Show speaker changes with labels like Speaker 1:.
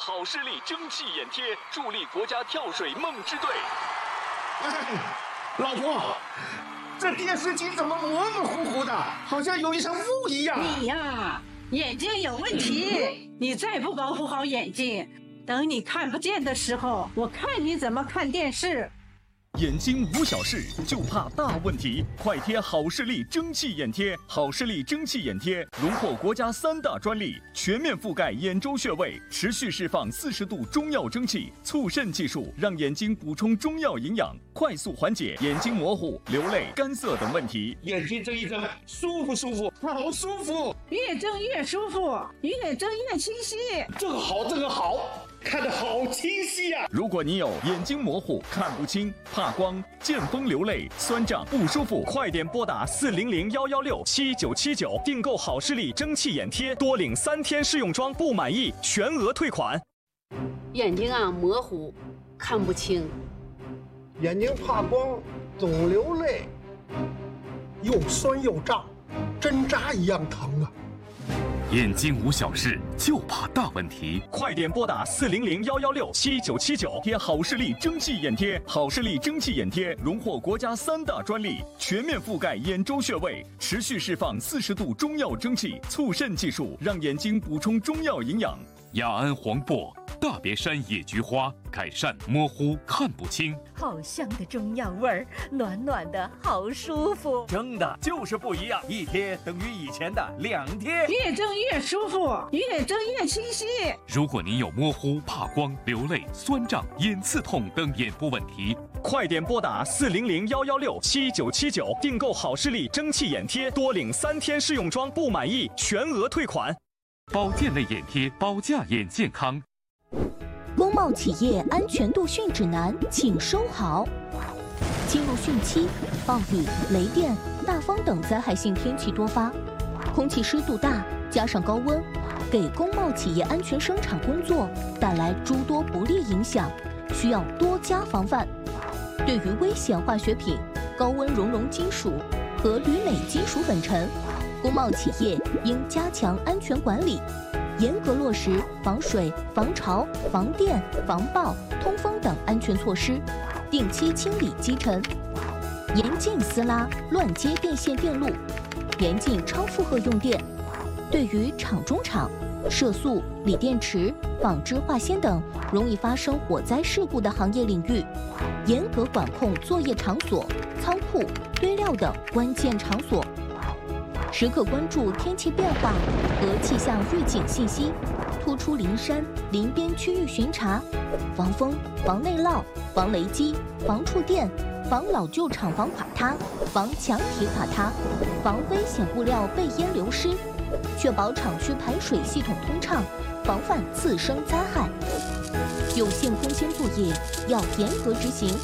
Speaker 1: 好视力蒸汽眼贴，助力国家跳水梦之队。
Speaker 2: 老婆，这电视机怎么模模糊糊的，好像有一层雾一样？
Speaker 3: 你呀，眼睛有问题，你再不保护好眼睛，等你看不见的时候，我看你怎么看电视。
Speaker 1: 眼睛无小事，就怕大问题。快贴好视力蒸汽眼贴，好视力蒸汽眼贴荣获国家3大专利，全面覆盖眼周穴位，持续释放40度中药蒸汽，促渗技术让眼睛补充中药营养，快速缓解眼睛模糊、流泪、干涩等问题。
Speaker 2: 眼睛睁一睁，舒服舒服，好舒服，
Speaker 3: 越睁越舒服，越睁越清晰。
Speaker 2: 这个好，这个好。看得好清晰呀！
Speaker 1: 如果你有眼睛模糊、看不清、怕光、见风流泪、酸胀不舒服，快点拨打400-116-7979订购好视力蒸汽眼贴，多领3天试用装，不满意全额退款。
Speaker 4: 眼睛模糊，看不清，
Speaker 5: 眼睛怕光，总流泪，又酸又胀，针扎一样疼啊！
Speaker 6: 眼睛无小事，就怕大问题。
Speaker 1: 快点拨打400-116-7979贴好视力蒸汽眼贴。好视力蒸汽眼贴荣获国家3大专利，全面覆盖眼周穴位，持续释放40度中药蒸汽，促渗技术让眼睛补充中药营养。
Speaker 6: 雅安黄柏、大别山野菊花改善模糊看不清。
Speaker 7: 好香的中药味儿，暖暖的好舒服。
Speaker 8: 蒸的就是不一样，一贴等于以前的2贴。
Speaker 3: 越蒸越舒服，越蒸越清晰。
Speaker 6: 如果您有模糊、怕光、流泪、酸胀、眼刺痛等眼部问题，
Speaker 1: 快点拨打400-116-7979订购好视力蒸汽眼贴，多领3天试用装，不满意全额退款。
Speaker 6: 保健类眼贴，保驾眼健康。
Speaker 9: 工贸企业安全度训指南，请收好。进入汛期，暴雨、雷电、大风等灾害性天气多发，空气湿度大，加上高温，给工贸企业安全生产工作带来诸多不利影响，需要多加防范。对于危险化学品、高温熔融金属和铝镁金属粉尘，工贸企业应加强安全管理，严格落实防水、防潮、防电、防爆、通风等安全措施，定期清理积尘，严禁撕拉、乱接电线电路，严禁超负荷用电。对于厂中厂、涉塑、锂电池、纺织化纤等容易发生火灾事故的行业领域，严格管控作业场所、仓库、堆料等关键场所。时刻关注天气变化和气象预警信息，突出林山、林边区域巡查，防风、防内涝、防雷击、防触电、防老旧厂房垮塌、防墙体垮塌、防危险物料被淹流失，确保厂区排水系统通畅，防范次生灾害。有限空间作业要严格执行，